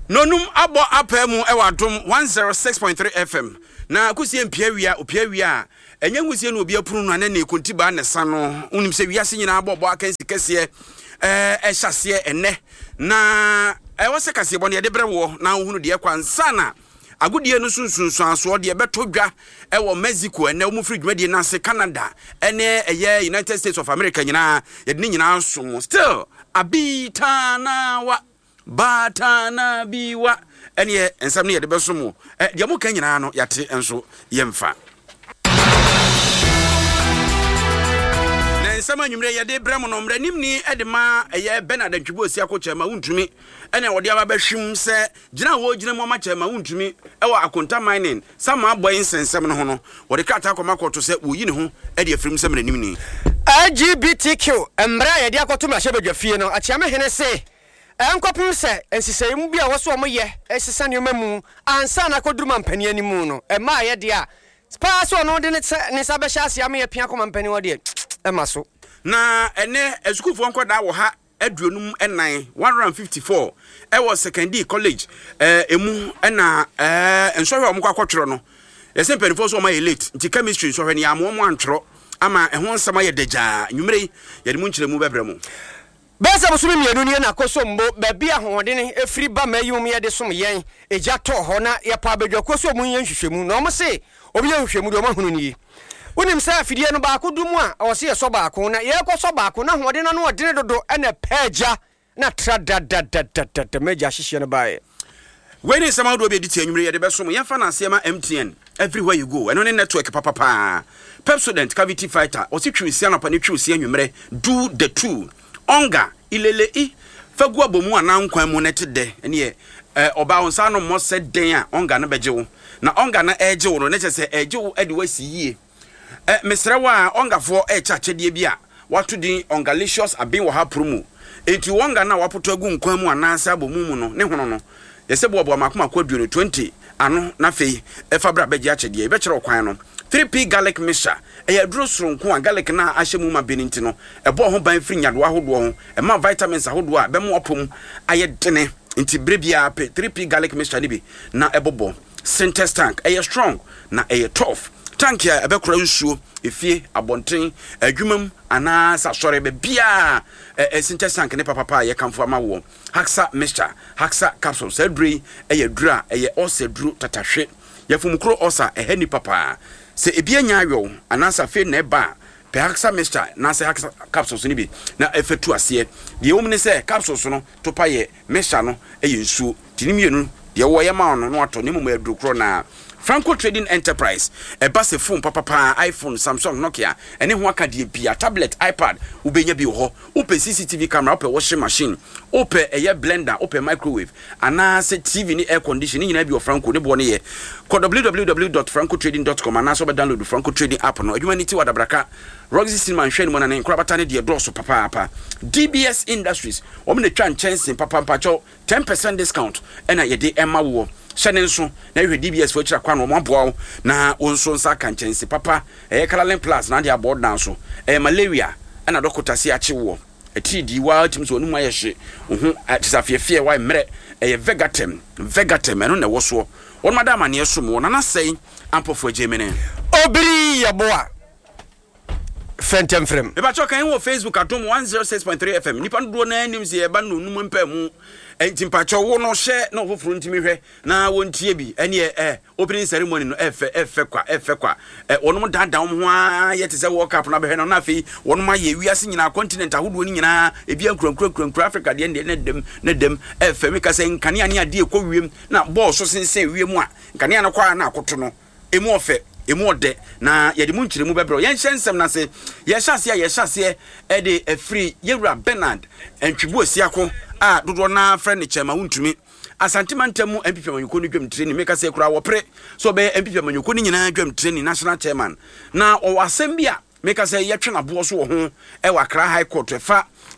Nonum abo apemu ewa dom 106.3 FM. Na kusie mpia wia enye ngusie no obi apunu no ne kontiba ne sa no unim se wiase nyina abobo akansi kese ehyasie ene na wose kase bone de brewo na hunu de kwansa na agudie no sunsunso de beto dwa ewo Mexico ene mu free dwade na se Canada ene United States of America nyina ye de nyina so still abitana wa batana biwa ene ensam ne ye de besomo de mo kan nyina no yate enso yemfa sama nwumre ye de brem no mra nimni edema eye Bernard Ntwibo osi akochema wuntumi ene wode aba behwim se gina wo gina mo machema wuntumi ewa akonta mining sama aboy nsensem no ho no wode kata akoma koto se woyi ne ho ede afrim se mra nimni LGBTQ mra ye de akoto mra shebedwa fie no achiame hene se enkopim se ensiseyim bia wo so omoye esisa ne omamu ansa na koduruma mpani animu no ema ye de a spaso no de ne sabehya asiame ye pia koma mpani wo de emaso na ene esukufo nkoda wo ha aduonum enan 154 was secondary college emu na ensohwe omkwa akotwero no yesen perifo so ma late nti chemistry nsohwe ne amomo antwero ama ehon nsama ye daja nwumre ye de mu nkyeremu bebremu besa bosumi mienu ne na kosombo babi ahode ne efiri ba mayum ye de som yen eja to ho na ye pa badwa kosomu yen hwehwemu na omo se obi ye hwehwemu de omo hunu ni unim sa fidie no ba akodumu a ose ye so ba akon na ye ko so ba akon na hode na no odene dodo ena peja na tra meja hihye no bae when is some do be diti anwumre ye de beso ye fa na asema MTN everywhere you go eno ne network papa Pepsodent cavity fighter ose twisi anapa ne twisi anwumre do the two onga ilele I fagu abomu ana nkwan mu nete de ene ye oba onsa no mo se den a onga na bejewo na onga na ejewo no ne chese ejewo ade wasi yie mesrewa ongafo chachede bia watu din ongalicious abin wo ha promo enti wonga na wapoto agu nkwan mu anansa abomu no ne hono no yese bo makoma kwaduo no 20 ano na fei efabra beje achede e be kire okwan no 3p garlic mixture duro soronko a garlic na ahyemu ma beninti no ebo ho ban firi nyado ahodo ho ma vitamins ahodo a be mo opom ayedene enti brebia pe 3p garlic mixture ni bi na ebobo Syntex tank strong na tough tank ya ebekura nsuo efie abonten adwumam ana sasore be bia Syntex tank ne papa ye kamfo ama wo Haxa mixture Haxa capsules adri dura osedru tatahwe yafumukro osa ehani papa se ebia nyawo anasa fe na eba pe Haxa mixture na se Haxa capsules ni bi na efetu ase de omne se capsules no topa ye mixture no nsuo tinimienu de wo ye ma no ato ne mu adrukro na Franco Trading Enterprise base phone papa iPhone Samsung Nokia ene ho akade bia tablet iPad ubenya bi ho ope CCTV camera ope washing machine ope blender ope microwave ana se TV ni air conditioning nyina bi o Franco ne bo ne ye www.francotrading.com ana so be download Franco Trading app no humanity wadabraka Roxy Cinema hwen mo na ne nkrabata ne de doso papa DBS Industries o me ne twa nkyɛnse papa mpacho 10% discount ena ye de ema wo Shanenso na hwe DBS fo kira kwa no mo aboa na wonso nsa ka nkyɛnse papa Kalalen Plus na de aboard down so malaria ana dokota si ache wo etidi wa timso onu maye hye ohu atisafie wa mre Vegatem eno na wo so won madam ne so mo na na sei ampofo Gemini obiri yaboa Fentem frem eba choka wo Facebook atom 106.3 FM nipa ndo na anim se eba no num mpamu enti mpacho wo no hye na ofoforo ntimi hwe na wontie bi ene opening ceremony no efe kwa wonom dandan ho a yete se World Cup na behwe no na afi wonom aye wiase nyina continent ahodo ni nyina ebi ankura Africa de ne dem efe mi ka se nkane ane ade ekowiem na ball so sensen wiem a nkane ane kwa na akoto no emu ofe emu ode na yede mu nkyire mu bebro yen hyensem na se ye hyase de free yewura Bernard Ntwibo Osiako a dodo na friend chema wuntumi asante mantamu MPP Manyoko ni dwam training meka se kura wo pre so be MPP Manyoko ni nyina dwam training national chairman na o asem bia meka se yetwe na bo so wo ho wa Accra High Court fa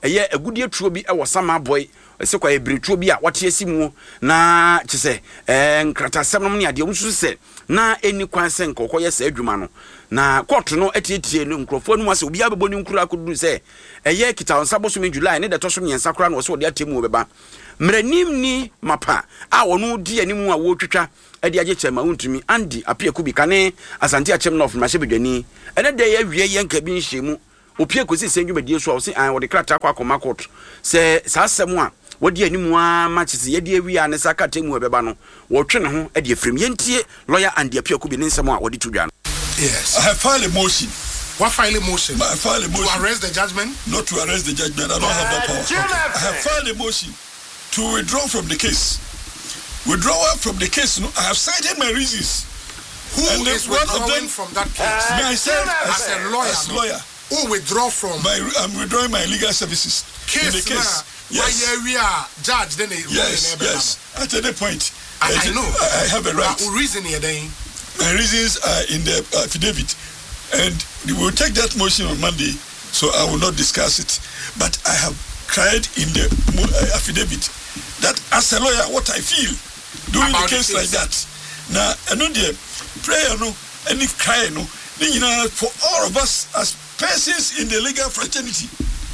ɛyɛ agudie tuo bi ɛwɔ Sama Boy ɛsɛ kwa ebretuo bi a wate asimu na kyese nkratasɛm no ne ade musu sɛ na eni kwan sɛ nkɔkɔ yɛ sɛ adwuma no na court no etietie no nkrofo no ase obi abɛbɔ ne nkuru akodu sɛ ɛyɛ kita onsabo so me July ne de to so miensa kora no so de atemu bɛba mranim ni mapa a wono di animu a wo twetwa ade agye kyema wontumi Andy Apiaku bi kane Asante Achem no of Mashebedwani ɛne de yɛ wie yɛ nka bi nhyiemu opie kosi sɛ ndwumadie so a wo se an wo de krata kwa akoma court sɛ saasɛm a wodi animu a matches ye de awi a ne saka temu bɛba no wo twe ne ho ade afrim yentie lawyer Andy Apiaku bi ne nsɛm a wodi to dwa no. Yes, I have filed a motion. What file a motion? I filed a motion to arrest the judgment? Not to arrest the judgment. I don't have that power. Okay. I have filed a motion to withdraw from the case. Withdrawal from the case. No, I have cited my reasons. Who is withdrawing from that case? Myself as a lawyer. Who withdraw from? I'm withdrawing my legal services. Case. In the case. Yes. We are judge. Then yes. At any point. I know. I have a right. Reason here then. My reasons are in the affidavit, and we will take that motion on Monday, so I will not discuss it. But I have cried in the affidavit that as a lawyer, what I feel doing about the case like that. Now, I know the prayer, no, and if cry, no, for all of us as persons in the legal fraternity,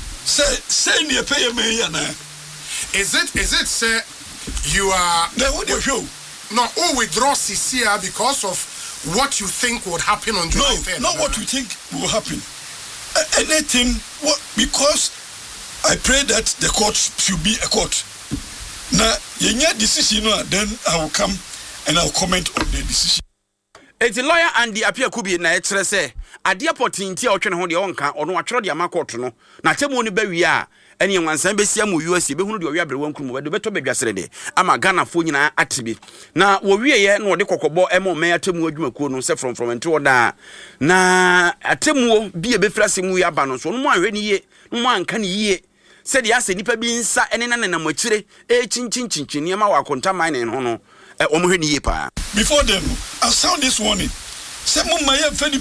say near pay me, is it, sir, you are. Now, what do you show? No, withdraw CCR because of what you think would happen on July 3rd. No, not what you think will happen. Anything, because I pray that the court should be a court. Now, your decision, then I will come and I will comment on the decision. It's a lawyer Andy Apiaku bi na etre se ade apotinti a otwe ne ho de onka ono atwero de amakoto no na temu ni bawi a ene wansan besia mu US be hunu de owi abrewa nkuru mu be beto bedwasere de ama Ghana fo nyina atibi na wo wieye na ode kokobo emo me atemu adwumakuo no se from nti oda na atemu bi e be frasemu ya ba no so no mo anhwe ni ye no mo anka ni ye se de ase nipa bi nsa ene na na machire e chinchin niam wa akonta mine no no omohwe ni ye pa. Before them, I'll sound this warning. Some of my penny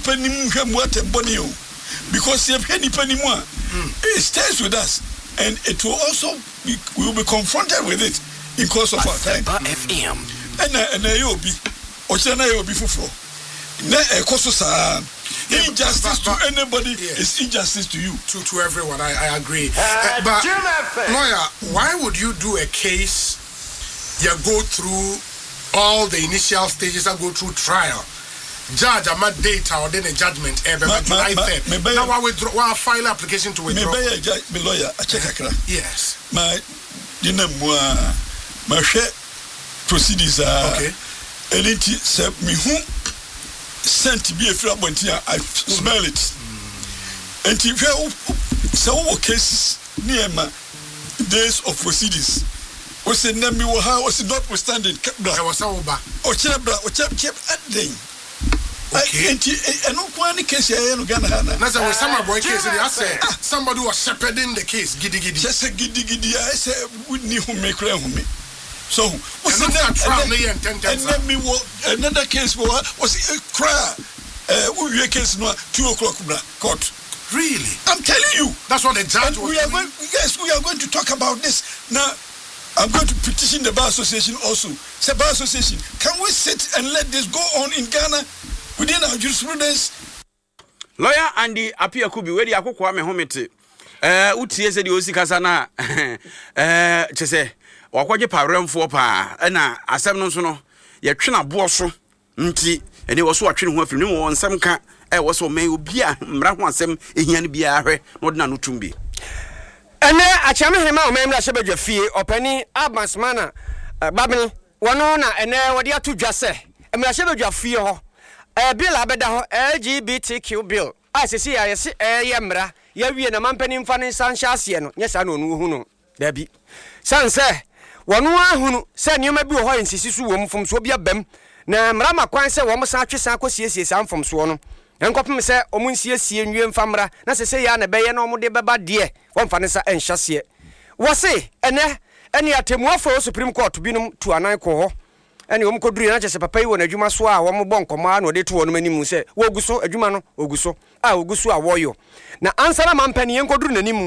bonio because you have penny more. It stays with us, and it will also we will be confronted with it in course of our time. FM. And you'll be, or you'll be for. Injustice to anybody is injustice to you. To everyone, I agree. But lawyer, why would you do a case? You go through all the initial stages and go through trial. Judge, I'm not data or then a judgment ever. Now I file application to withdraw. My lawyer, I check yes. My proceedings are okay. And it said me who sent to be a friend when I smell it. And if you so cases near my days of proceedings. Was it name was notwithstanding? I was over. Or Chebra, or Cheb adding. Okay. And no one case here in Ghana. That's a summer boy case. I said somebody was shepherding the case. Giddy. Just a giddy. I said, wouldn't you make me? So, what's the and let me another case was a cry. We case no 2 o'clock court. Really? I'm telling you. That's what the judge was. We are going to talk about this now. I'm going to petition the Bar Association also. Say, Bar Association, can we sit and let this go on in Ghana within our jurisprudence? Lawyer Andy Apiaku bi wedi akokwa me homete. Utie se de osi kasa na chese wakwaje paremfo pa na asem no so no ye twe na bo so nti ene wo so atwe ne ho afiri ne wo nsem ka wo so me obi a mra ho asem ehia ne bia hwe no de na no tumbi. Ene achame hema o memra Shebedwa fie opani Abansmana babni wono na ene wode ato dwase emra Shebedwa fie ho bill abeda ho LGBTQ bill asesi ya yesi yemra ya wie na mampani mfa ne sansha ase no nyesa na onu hu no da bi sanse wono ahunu se nioma bi ho ensisi su wo mfom so bia bam na mra makwan se wo msa atwesan akosiesie samfom so no enkopem se omunsiesie nwie mfamra na sese ya na beye na omude beba de wonfa ne sa enhyase wo se ene atemuafo Supreme Court binum tu anan ko ho ene omkoduri na chese papa yi wona adwuma so a wo mbɔ nkɔma na ode to wono manimu se wo guso adwuma no oguso a oguso a woyo na ansara mampani enkoduru nanimu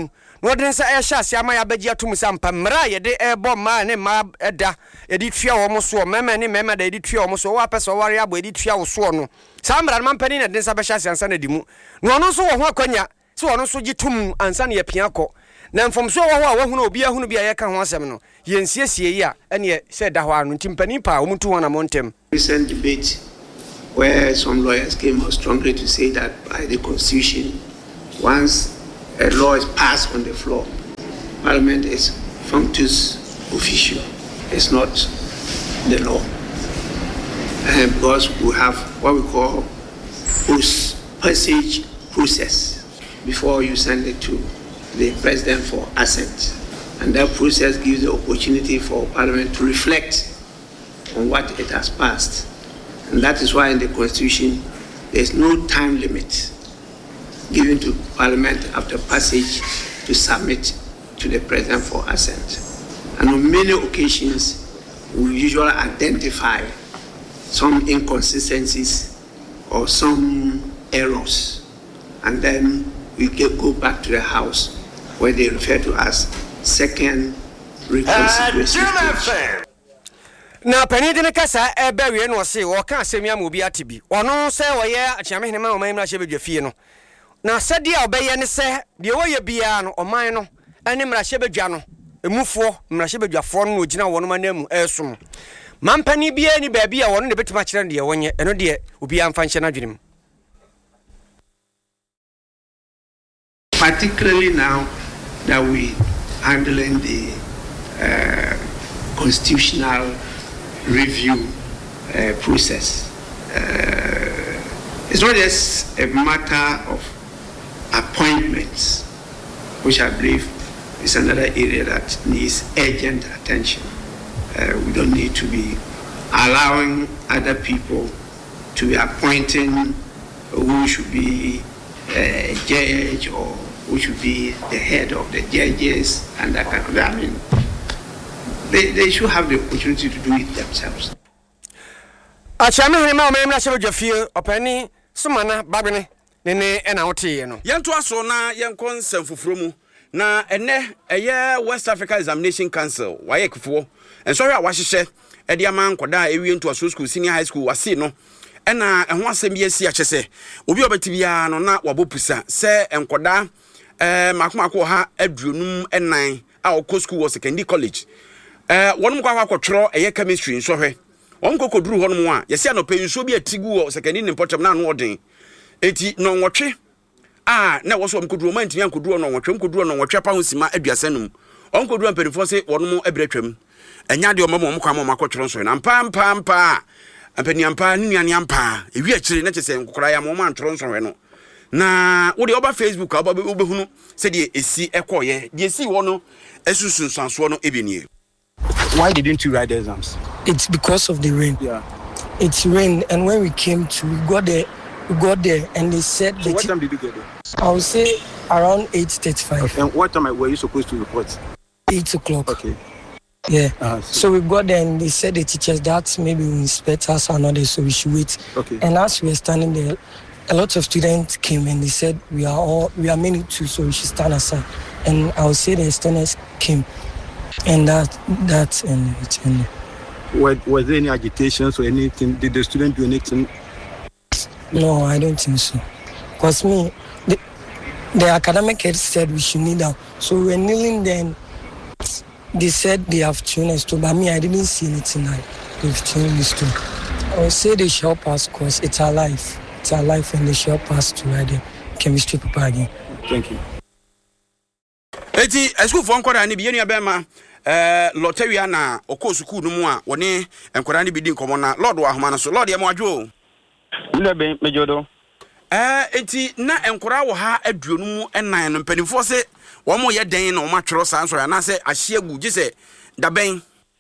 no den sa e hya se ama ya bagi atum sampa mra ye de e bo ma ne ma eda ye di tua wo mo so mema ne mema da ye di tua wo mo so wa pese ware abo ye di tua wo so no sa mra man pani na den sa be hya se ansa na di mu no no so wo ho akwanya so wo no so gitum ansa na ye pia ko na mfom so wo ho a wo hu na obi ahunu bia ye ka ho asem no ye nsiesie yi a ene ye se da ho anu timpani pa wo mutu wana montem. Recent debate where some lawyers came out strongly to say that by the constitution, once a law is passed on the floor, Parliament is functus officio. It's not the law. And because we have what we call post-passage process before you send it to the President for assent. And that process gives the opportunity for Parliament to reflect on what it has passed. And that is why in the Constitution, there is no time limit given to Parliament after passage to submit to the President for assent. And on many occasions, we usually identify some inconsistencies or some errors. And then we go back to the House where they refer to as second reconsideration. Na pani de kasa e ba wie no se wo ka asemi am obi atibi ono se wo ye achiame ma oman mra hye bedwafie no na sade a obeye ne se de wo ye bia no oman no ene mra hye bedwa no emufo mra hye bedwafo no ogina wo no manamu esom mampani bia ni ba bia wo no de betima kire de wonye eno de obi amfa nhye na dwenem. Particularly now that we handling the constitutional review process. It's not just a matter of appointments, which I believe is another area that needs urgent attention. We don't need to be allowing other people to be appointing who should be a judge or who should be the head of the judges and that kind of thing. I mean, they should have the opportunity to do it themselves. Achame hema o memra shebe dwafie opani sumana babene nene ena wote no yento aso na yenkon nsɛmfoforo mu na ene West Africa Examination Council waye kfo enso hwe a wahyehyɛ ede ama nkoda ewie nto aso school senior high school wase no ena ɛho asɛm bi asi akyese obi obeti bia no na wabopusa sɛ enkoda makomako ha aduonum enan a okɔ school was secondary college wonum kwa akɔtworo chemistry nso hwe on kokoduru honom a yesi anope nso bi atigu o secondary nimpotem na no odin eti no nwotwe na wo so mkoduru ma ntimi ankoduru no nwotwe mkoduru no nwotwe pa hosima aduasanum on koduru amperifo se wonom abratwam enya de omamo omkwa ma makɔtworo nso na mpa ampani ampa nuane ampa ewi akire na kyese nkokora ya mo antworo nso hwe no na wo de oba Facebook oba obehunu se de esi ekoye de esi wo no esusun sanso no ebenie. Why didn't you write the exams? It's because of the rain. Yeah. It's rain, and when we came to, we got there, and they said. So what time did you get there? I would say around 8:35. Okay. And what time were you supposed to report? 8 o'clock. Okay. Yeah. So we got there, and they said the teachers that maybe we inspect us or not, so we should wait. Okay. And as we were standing there, a lot of students came and they said we are many too, so we should stand aside. And I would say the students came. And that and it ended. Was there any agitations or anything? Did the student do anything? No, I don't think so. Because the academic head said we should kneel down. So we were kneeling then. They said they have tuned us to, but me, I didn't see anything like they've tuned us to. I would say they should help us because it's our life. It's our life, and they should help us to write the chemistry paper again. Thank you. Eti school for nkwara ni bi yenu abema lotewia na okọ school no mu a woni nkwara ni bi di nkomo na lord wa homa na so lord ye mo adwo Nda be mejodo eti na nkwara wo ha aduonu mu enan no mpanifo se wo mo ye den na wo matwero san so ya na se ahye agu gise da ben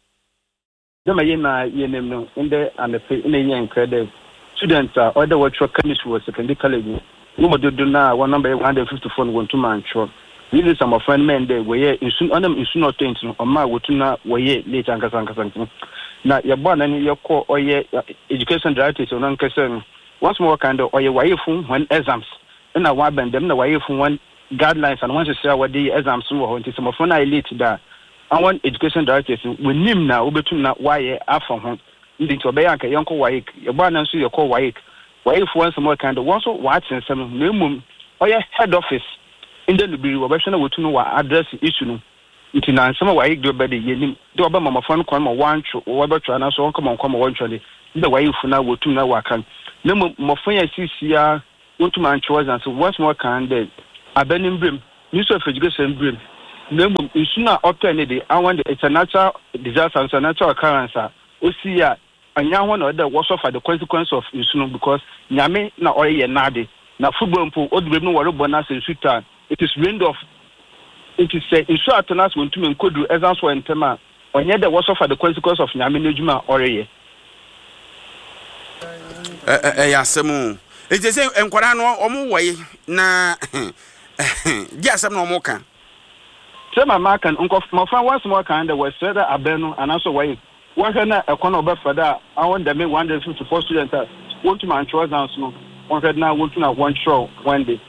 Dama ye na ye nem no inde and the in yen credit students are other what chemistry was secondary college no mo do na one number 154 no to man chro. This some of friend men there were in soon on them in soon or things on my wotuna were late and Casanca. Now your born and your core or your education director on Uncle once more kind of or your wife when exams and I want them the wife one guidelines and once you say what the exams were until some of when I late that I want education directors we nim na obetum na why afọ ho ndi to be yanka yanko waik your ban nso your call waik for some more kind of once what in some minimum or your head office in the library we be na wetu no wa address issue no nti na some waik do be the yenim do ba mama fon kon ma one we be try na so come one try the waik fu na wetu na wa kan na mo fon ya sisia wetu man choice and so once more kind the abanim brim Minister of Education brim no isuna opportunity I want it's a natural disaster it's a natural occurrence osia anya ho na the worst of the consequence of isunu because nyame na oye nade na football mpo odubem no wore bonus suta it is rained off it is say isu atanas won tumi nkodu exams for entema onye the worst of the consequence of nyame nejuma oreye ya semu it is say enkwara no omo woyi na dia sem no mo kan say my mark and uncle my friend once more kind of was said abenu and also why one can a corner of that I want them 154 students want to man choice down no one now want to na one show one day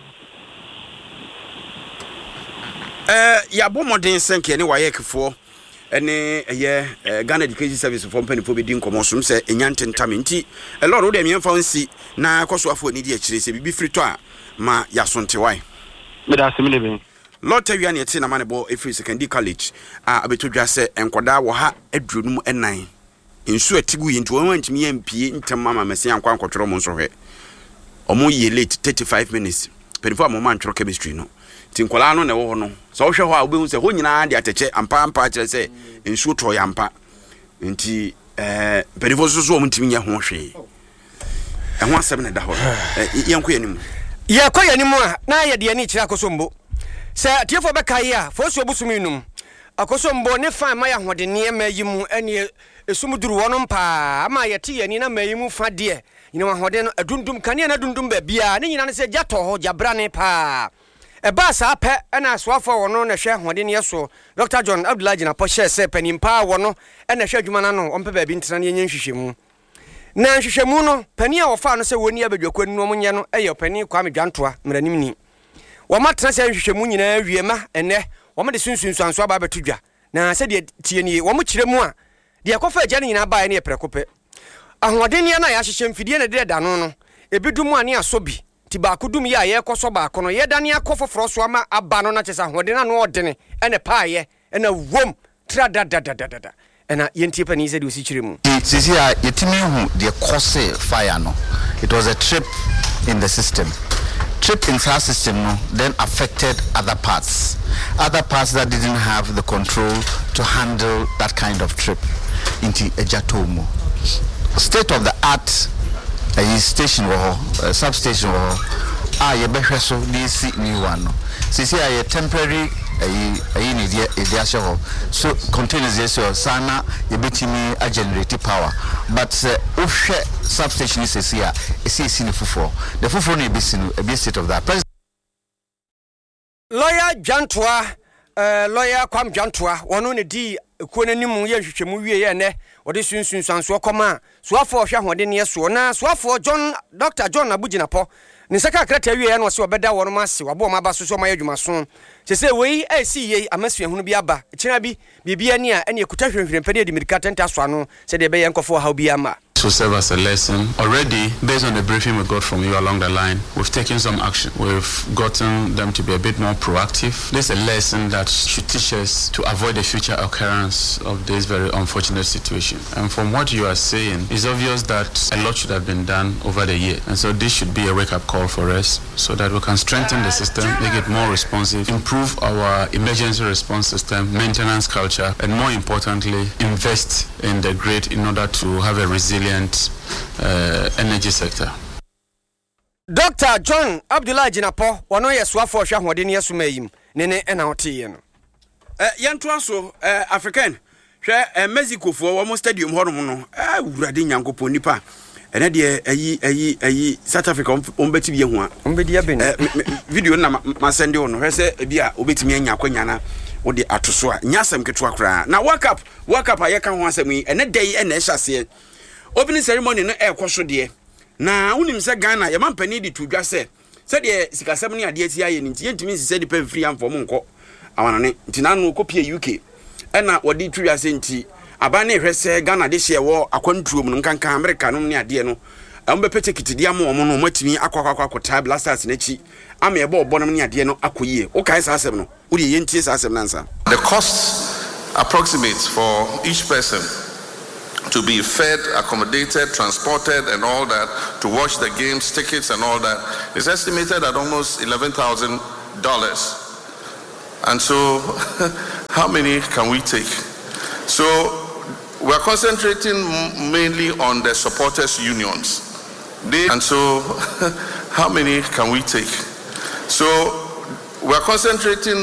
ya bo modern senke ni waye kefo ene Ghana Education Service for company for be din komosum se enyante ntamenti a lot of them yemfa na kosoafo ni di akire se bibi free to a ma yasonte wai me da semile be Lord tell you any na manebo efri secondary college abetodwa se enkoda wo ha adurunum enan nsu atigu yintu won wantimi yampie ntem mama mesi ankwa nkotworo mo nso hwe omo ye late 35 minutes perifo amoma ntworo chemistry no tinkola no ne wo no so hwe ho a obehu se ho nyina de ateche ampa kire se nsu to yampa nti perifo so omo ntimi nya ho hwe ehwo asem ne da ho yenko yanim ye ko yanim a na ye de ani kira akosombo se tiefo beka ya fosu obusuminum akosombo ne fan ma ya hode ne mayimu ene esumuduru wono pa ama yete yani na mayimu fa de nyina wa hode no adundum kane na dundum ba bia ne nyina ne se jato ho jabra ne pa e ba sa pe na aswafo wono na hwe hode ne so Dr. John Abdullahi na po hye se panimpa wono na hwe adwuma na no ompe ba bi ntena ne nya nhwehwemu na nhwehwemu no pani a wo fa no se woni abadwakwa no mo nye no eyo pani kwa medwantoa mranimni wama tena se nhwehwemu nyina wiema ene wama de sunsunsu anso aba betudwa na se de tieni wama kiremu a de akofa agya ne nyina baa ne prekope ahoden ne na ya hyehye mfidie ne de dano no ebidumu ane asobi ti ba kodum ya ye koso ba kono ye dane akofoforo so ama aba no na kyesa ahoden na no odene ene paaye ene wom tra da ena yenti pani se de osi kiremu sisi a yetimi hu de cause fire no it was a trip in the system. Trip in our system then affected other parts that didn't have the control to handle that kind of trip into Ejatomo. State of the art station substation so this new one. See a temporary so containers sana yebetimi a generate power but substation is here is in the fufo no be state of that lawyer Jantua lawyer Kwam Jantua wono ne di kuonanimu ye hwehwemu wie ye ne wode sunsunsanso koma soafo hwe hode ne so na soafo Dr. John Abuginapo ne saka krata wie ye no se obeda wono mase wabo ma ba so ma yadwuma so se wei asi ye amasua hunu bi aba kira bi bibia ni a ene ekuta hwehwempede de mirika tenta so ano se de be ye nkofo ha bi ama. To serve as a lesson. Already, based on the briefing we got from you along the line, we've taken some action. We've gotten them to be a bit more proactive. This is a lesson that should teach us to avoid the future occurrence of this very unfortunate situation. And from what you are saying, it's obvious that a lot should have been done over the year. And so this should be a wake-up call for us so that we can strengthen the system, make it more responsive, improve our emergency response system, maintenance culture, and more importantly, invest in the grid in order to have a resilient energy sector. Dr. John Abdullahi Jinapo wono yesuafo hwa hode ne yesumayim nene ena otiye no yanto aso African hwe Mexico fo wo stadium horom no wurade nyankopon nipa ene de ayi South Africa ombeti bi hu a ombedi aben video na ma send you no hwe se bia obetimi anya kwanya na wode atoso a nyasem ketwa kra na world cup ayeka ho asem yi ene dai ene hyase opening ceremony no ekoso de na unim se Ghana ye mampani di tudwa se said the Sikasam near DSI and Yentimi said the pen free and for Monko. Awanane, Tinano copy UK. And now what did you ascenti? Abane Rese Ghana this year war a country Munkanka America no near Diano. Ambe pete kitidiamo mono matimi aqua tab last as nechi. I'm a bob bonum near Diano Akuye. Okay, Sassano. Would you yenties as an answer? The cost approximates for each person to be fed, accommodated, transported, and all that, to watch the games, tickets, and all that, is estimated at almost $11,000. And so, how many can we take? So, we're concentrating mainly on the supporters' unions. And so, how many can we take? So, we're concentrating